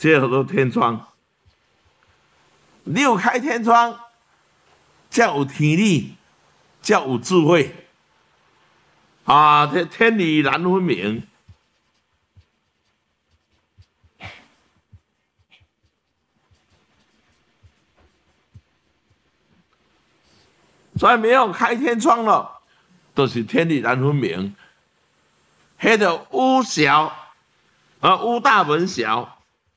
这叫做天窗。你有开天窗，才有天理，才有智慧。啊，天理难分明。所以没有开天窗了，都、就是天理难分明。迄个屋小，屋大门小。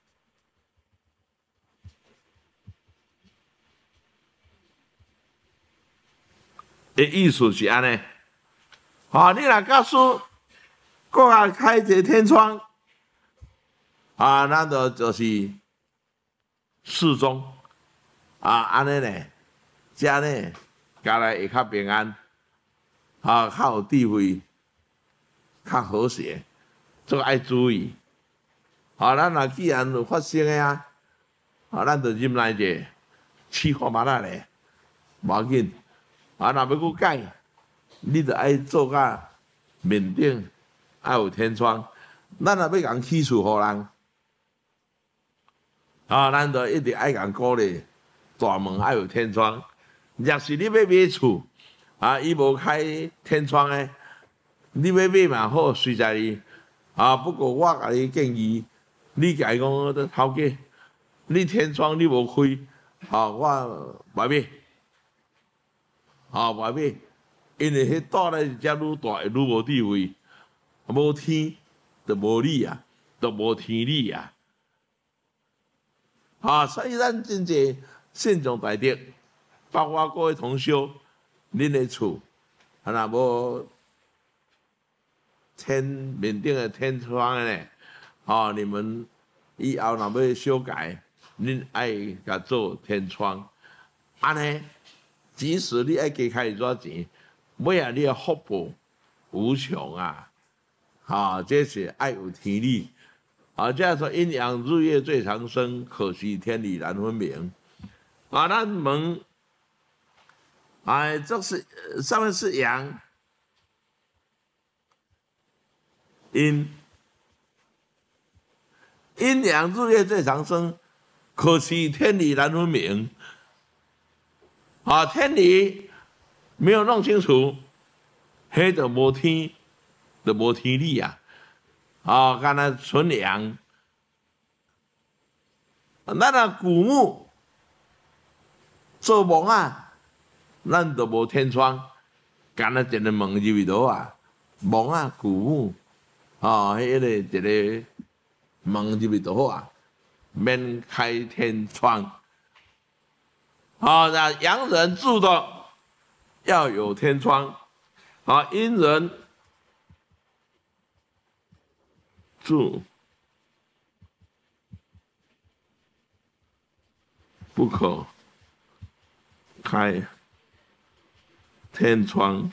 的意思是安尼。好，你若告诉国外开一个天窗，啊，那就是适中。啊，安尼呢，遮呢，家来会较平安，啊，较有智慧，较和谐，这个爱注意。啊，咱若既然有发生的啊，啊，咱就忍耐者，试看觅仔咧，无要紧。啊，若要搁改，你着爱做甲面顶爱有天窗。咱若要共起厝互人，啊，咱着一直爱共鼓励。大门爱有天窗，若是你要买厝，啊，伊无开天窗的，你要买嘛好，随在你。啊，不过我甲你建议，你甲伊讲，头家，你天窗你无开，啊，我袂买，啊，袂买，因为迄岛咧只愈大愈无智慧，无天就无理啊，就无天理啊。啊，所以咱真济。信众大德，包括各位同修，恁的厝，啊若无天面顶的天窗的呢？哦，你们以后若要修改，恁爱甲做天窗，安尼，即使你爱加开偌钱，尾啊你的福报无穷啊！啊，这是爱有天理。啊，这样说阴阳日月最长生，可惜天理难分明。啊，咱问，哎，这是上面是阳，阴阳日月最长生，可惜天理难分明。啊，天理没有弄清楚，黑的无天，就无天理啊！啊，干那纯阳，咱那古木。做梦啊，咱就无天窗，干那一个门入去倒啊，梦啊，古母，哦，迄个一个门入去倒啊，免开天窗。好，那阳人住的要有天窗，好，阴人住不可开天窗。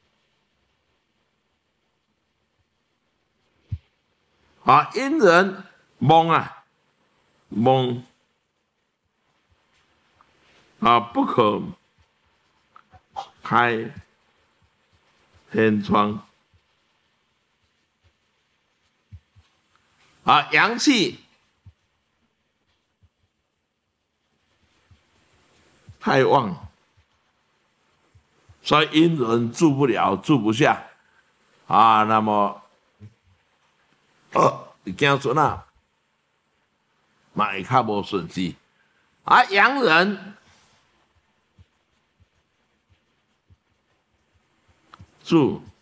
啊，阴人梦啊梦啊，不可开天窗。啊，阳气太旺，所以阴人住不了，住不下。啊，那么，囝孙啊，嘛会较无顺气。啊，阳人住